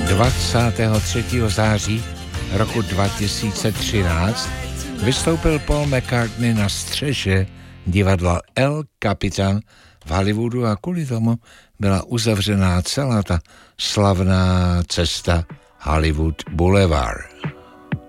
23. září roku 2013 vystoupil Paul McCartney na střeše divadla El Capitan v Hollywoodu a kvůli tomu byla uzavřená celá ta slavná cesta Hollywood Boulevard.